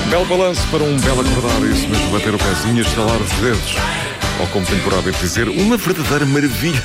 Belo balanço para um belo acordar, isso mesmo, bater o pezinho e estalar os dedos. Ou como tem por hábito dizer, uma verdadeira maravilha.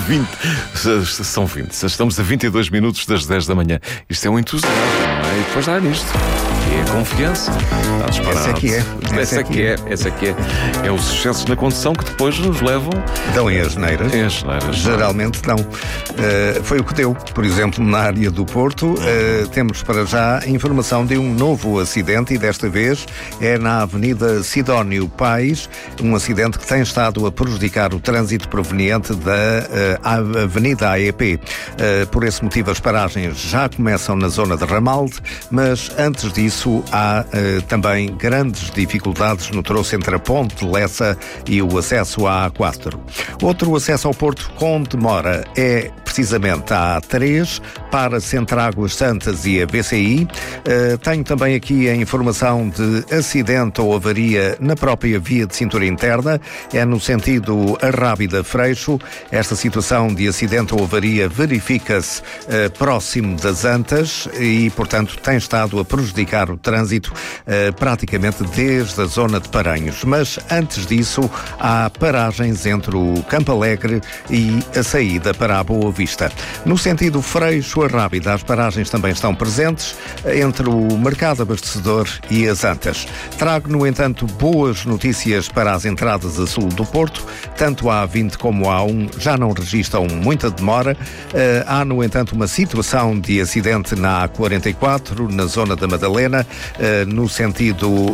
São 20. Estamos a 22 minutos das 10 da manhã. Isto é um entusiasmo, não é? E depois dá nisto. É a confiança. Está disparado. Essa é que é. É os excessos na condução que depois nos levam... Dão em asneiras. Geralmente não. Foi o que deu. Por exemplo, na área do Porto, temos para já informação de um novo acidente e desta vez é na Avenida Sidónio Pais, um acidente que tem estado a prejudicar o trânsito proveniente da Avenida AEP. Por esse motivo, as paragens já começam na zona de Ramalde, mas antes disso há também grandes dificuldades no troço entre a Ponte de Lessa e o acesso à A4. Outro acesso ao Porto com demora é precisamente a A3, para-se entre Águas Santas e a BCI. Tenho também aqui a informação de acidente ou avaria na própria via de cintura interna, é no sentido Arrábida-Freixo. Esta situação de acidente ou avaria verifica-se próximo das Antas e, portanto, tem estado a prejudicar o trânsito praticamente desde a zona de Paranhos. Mas antes disso, há paragens entre o Campo Alegre e a saída para a Boa Vista. No sentido Freixo-Arrábida, as paragens também estão presentes entre o Mercado Abastecedor e as Antas. Trago, no entanto, boas notícias para as entradas a sul do Porto. Tanto a A20 como a A1 já não registram muita demora. Há, no entanto, uma situação de acidente na A44, na zona da Madalena, no sentido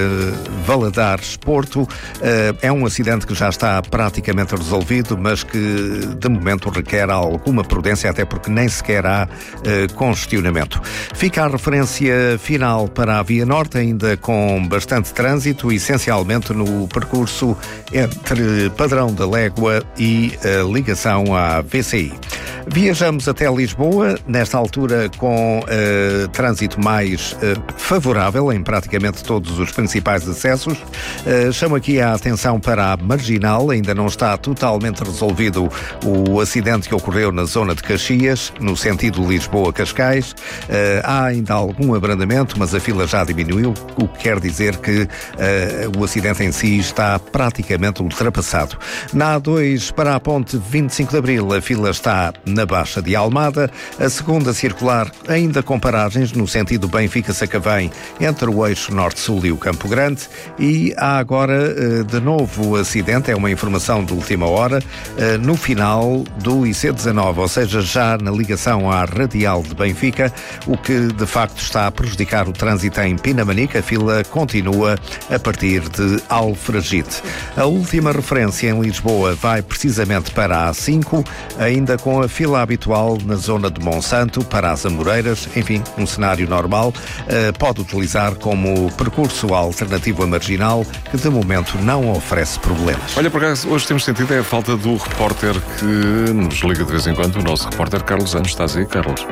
Valadares-Porto. É um acidente que já está praticamente resolvido, mas que de momento requer alguma prudência, até porque nem sequer há congestionamento. Fica a referência final para a Via Norte, ainda com bastante trânsito, essencialmente no percurso entre Padrão da Légua e a ligação à VCI. Viajamos até Lisboa, nesta altura com trânsito mais favorável em praticamente todos os principais acessos. Chamo aqui a atenção para a Marginal, ainda não está totalmente resolvido o acidente que ocorreu na zona de Caxias, no sentido Lisboa-Cascais. Há ainda algum abrandamento, mas a fila já diminuiu, o que quer dizer que o acidente em si está praticamente ultrapassado. Na A2 para a ponte 25 de Abril, a fila está na Baixa de Almada, a segunda circular ainda com paragens no sentido Benfica-Sacavém entre o eixo Norte-Sul e o Campo Grande, e há agora de novo acidente, é uma informação de última hora, no final do IC19, ou seja, já na ligação à Radial de Benfica, o que de facto está a prejudicar o trânsito em Pinamanique. A fila continua a partir de Alfragide. A última referência em Lisboa vai precisamente para a A5, ainda com a fila habitual na zona de Monsanto para as Amoreiras. Enfim, um cenário normal. Pode utilizar como percurso alternativo a Marginal, que de momento não oferece problemas. Olha, por acaso, hoje temos sentido a falta do repórter que nos liga de vez em quando, o nosso repórter Carlos Anjos. Estás aí, Carlos?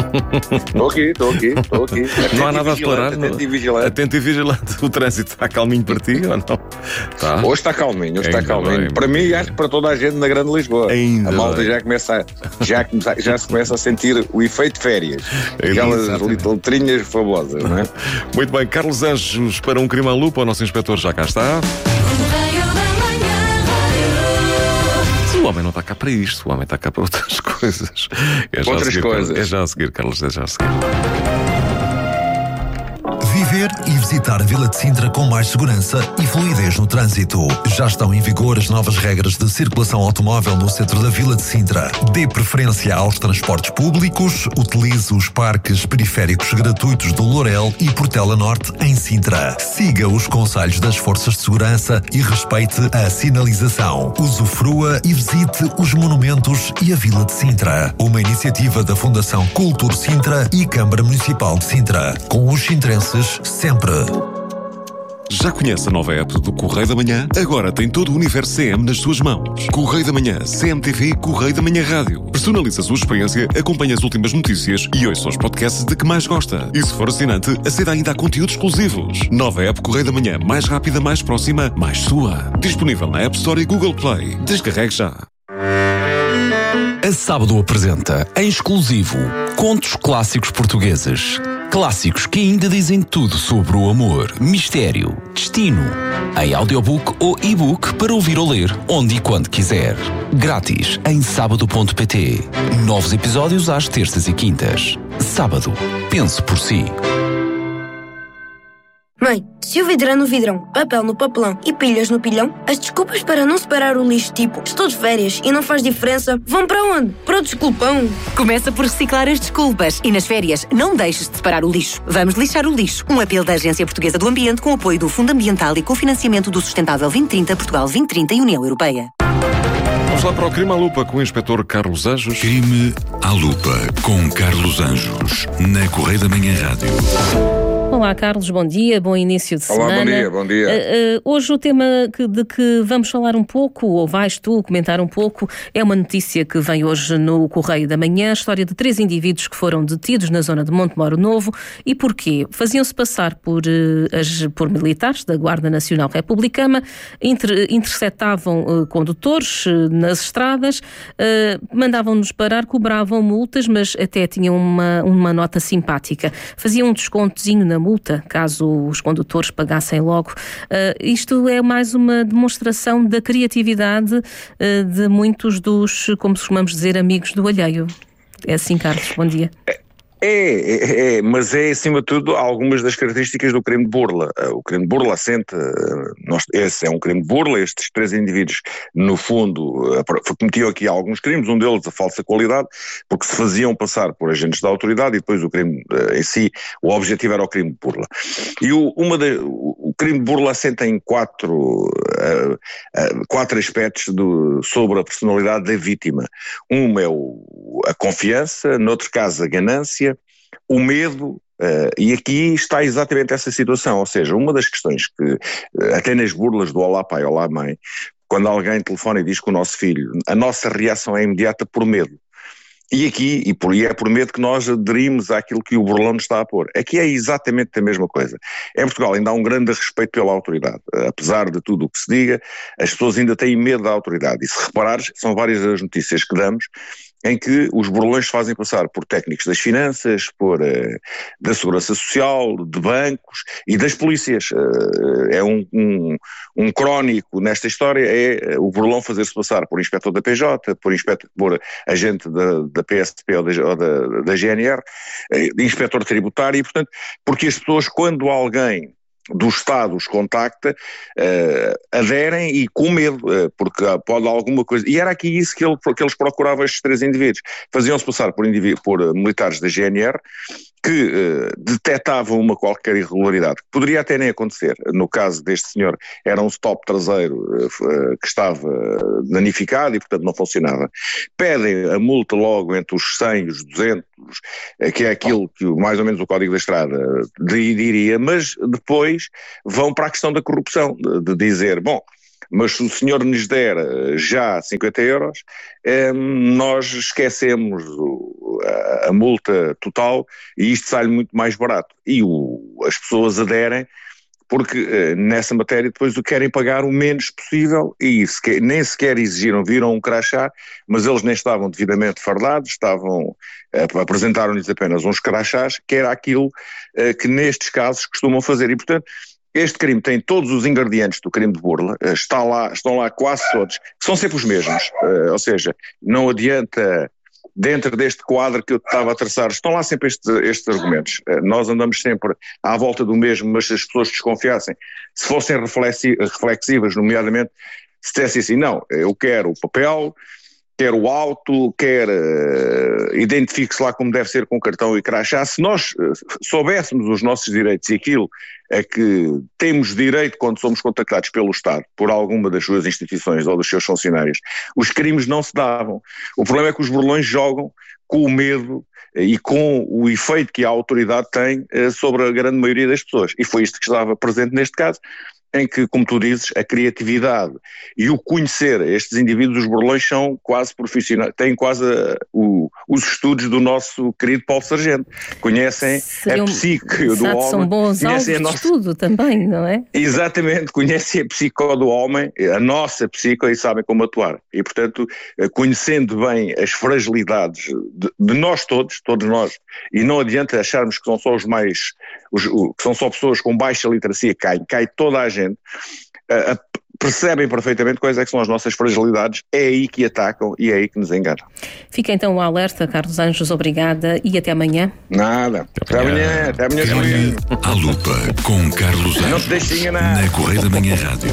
Estou aqui. Não há nada a declarar? Atento e vigilante. O trânsito está calminho para ti ou não? Tá. Hoje está calminho, Bem, para mim e acho que para toda a gente na Grande Lisboa. Ainda a malta já se começa a sentir o efeito de férias. Aquelas letrinhas fabulosas, não é? Muito bem, Carlos Anjos para um crime à lupa, o nosso inspetor já cá está. O homem não está cá para isto, o homem está cá para outras coisas. É já a seguir, Carlos, é já a seguir. Viver e visitar a Vila de Sintra com mais segurança e fluidez no trânsito. Já estão em vigor as novas regras de circulação automóvel no centro da Vila de Sintra. Dê preferência aos transportes públicos, utilize os parques periféricos gratuitos do Lourel e Portela Norte em Sintra. Siga os conselhos das forças de segurança e respeite a sinalização. Usufrua e visite os monumentos e a Vila de Sintra. Uma iniciativa da Fundação Cultura Sintra e Câmara Municipal de Sintra. Com os sintrenses sempre. Já conhece a nova app do Correio da Manhã? Agora tem todo o universo CM nas suas mãos. Correio da Manhã, CMTV, Correio da Manhã Rádio. Personalize a sua experiência, acompanhe as últimas notícias e ouça os podcasts de que mais gosta. E se for assinante, aceda ainda a conteúdos exclusivos. Nova app Correio da Manhã, mais rápida, mais próxima, mais sua. Disponível na App Store e Google Play. Descarregue já. A Sábado apresenta, em exclusivo, contos clássicos portugueses. Clássicos que ainda dizem tudo sobre o amor, mistério, destino. Em audiobook ou e-book para ouvir ou ler, onde e quando quiser. Grátis em sábado.pt. Novos episódios às terças e quintas. Sábado. Pense por si. Mãe, se o vidrão no vidrão, papel no papelão e pilhas no pilhão, as desculpas para não separar o lixo, tipo, estou de férias e não faz diferença, vão para onde? Para o desculpão. Começa por reciclar as desculpas e nas férias não deixes de separar o lixo. Vamos lixar o lixo. Um apelo da Agência Portuguesa do Ambiente com apoio do Fundo Ambiental e cofinanciamento do Sustentável 2030, Portugal 2030 e União Europeia. Vamos lá para o Crime à Lupa com o Inspetor Carlos Anjos. Crime à Lupa com Carlos Anjos, na Correio da Manhã Rádio. Olá, Carlos, bom dia, bom início de semana. Olá, bom dia. Hoje o tema de que vamos falar um pouco, ou vais tu comentar um pouco, é uma notícia que vem hoje no Correio da Manhã, a história de 3 indivíduos que foram detidos na zona de Montemoro Novo. E porquê? Faziam-se passar por militares da Guarda Nacional Republicana, interceptavam condutores nas estradas, mandavam-nos parar, cobravam multas, mas até tinham uma nota simpática. Faziam um descontozinho na multa, caso os condutores pagassem logo. Isto é mais uma demonstração da criatividade de muitos dos, como costumamos dizer, amigos do alheio. É assim, Carlos, bom dia. Mas é, acima de tudo, algumas das características do crime de burla. O crime de burla assenta, esse é um crime de burla, estes 3 indivíduos, no fundo, cometiam aqui alguns crimes, um deles a falsa qualidade, porque se faziam passar por agentes da autoridade e depois o crime em si, o objetivo era o crime de burla. E o crime de burla assenta em 4 aspectos sobre a personalidade da vítima. Um é a confiança, noutro caso a ganância, o medo, e aqui está exatamente essa situação, ou seja, uma das questões que, até nas burlas do olá pai, olá mãe, quando alguém telefona e diz que o nosso filho, a nossa reação é imediata por medo. E aqui, é por medo que nós aderimos àquilo que o burlão nos está a pôr. Aqui é exatamente a mesma coisa. Em Portugal ainda há um grande respeito pela autoridade. Apesar de tudo o que se diga, as pessoas ainda têm medo da autoridade. E se reparares, são várias as notícias que damos em que os burlões se fazem passar por técnicos das finanças, da segurança social, de bancos e das polícias. É um crónico nesta história, é o burlão fazer-se passar por inspetor da PJ, por agente da PSP ou da GNR, inspetor tributário, e portanto, porque as pessoas, quando alguém do Estado os contacta, aderem e com medo, porque pode alguma coisa, e era aqui isso que eles procuravam, estes 3 indivíduos, faziam-se passar por militares da GNR, que detectavam uma qualquer irregularidade, que poderia até nem acontecer. No caso deste senhor, era um stop traseiro que estava danificado e portanto não funcionava. Pedem a multa logo entre os 100 e os 200, que é aquilo que mais ou menos o Código da Estrada diria, mas depois vão para a questão da corrupção, de dizer, bom, mas se o senhor nos der já 50 euros, nós esquecemos a multa total e isto sai muito mais barato. E as pessoas aderem porque nessa matéria depois o querem pagar o menos possível e nem sequer exigiram, viram um crachá, mas eles nem estavam devidamente fardados, apresentaram-lhes apenas uns crachás, que era aquilo que nestes casos costumam fazer. E portanto, este crime tem todos os ingredientes do crime de burla, estão lá quase todos, que são sempre os mesmos, ou seja, não adianta, dentro deste quadro que eu estava a traçar, estão lá sempre estes argumentos. Nós andamos sempre à volta do mesmo, mas se as pessoas desconfiassem, se fossem reflexivas, nomeadamente, se dissessem assim, não, eu quero o papel, quer o auto, quer identifique-se lá como deve ser com cartão e crachá. Se nós soubéssemos os nossos direitos e aquilo a que temos direito quando somos contactados pelo Estado, por alguma das suas instituições ou dos seus funcionários, os crimes não se davam. O problema é que os burlões jogam com o medo e com o efeito que a autoridade tem sobre a grande maioria das pessoas. E foi isto que estava presente neste caso. em que, como tu dizes, a criatividade e o conhecer estes indivíduos, os burlões, são quase profissionais, têm quase os estudos do nosso querido Paulo Sargento. Conhecem a psique do homem. São bons alvos de estudo também, não é? Exatamente, conhecem a psique do homem, a nossa psique, e sabem como atuar. E, portanto, conhecendo bem as fragilidades de nós todos nós, e não adianta acharmos que são só que são só pessoas com baixa literacia, cai toda a gente, percebem perfeitamente quais é que são as nossas fragilidades, é aí que atacam e é aí que nos enganam. Fica então o alerta, Carlos Anjos, obrigada e até amanhã. Nada, até amanhã. À lupa com Carlos Anjos. Não te deixes enganar. Na Correia da Manhã Rádio.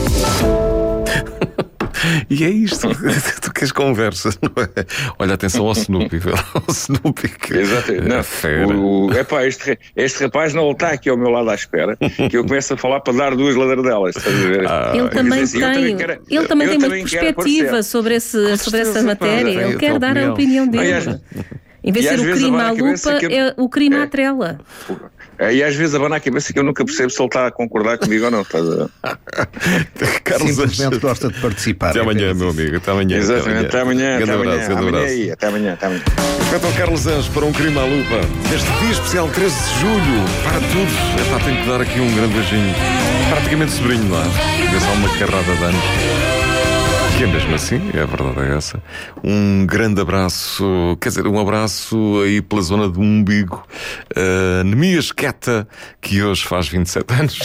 E é isto, tu queres conversa, não é? Olha, atenção ao Snoopy, ao Snoopy que exatamente. É fera. Este rapaz não está aqui ao meu lado à espera, que eu começo a falar para dar 2 ladradelas. Ele também tem uma perspectiva sobre essa matéria, ele quer dar a opinião dele. Em vez de ser o crime à lupa, é o crime à trela. E às vezes abana a cabeça que eu nunca percebo se ele está a concordar comigo ou não. Carlos simplesmente gosta de participar. Até amanhã, meu amigo. Até amanhã. Exatamente. Até amanhã. Até amanhã. Então, Carlos Anjos para um crime à lupa. Este dia especial 13 de julho. Para tudo. Tenho que dar aqui um grande beijinho. Praticamente sobrinho lá. Vê só uma carrada de anos. Que é mesmo assim, é a verdade é essa. Um grande abraço, quer dizer, um abraço aí pela zona do umbigo. Nemias Queta, que hoje faz 27 anos.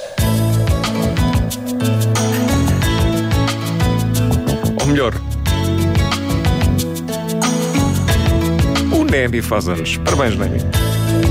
Ou melhor, o Nemi faz anos. Parabéns, Nemi.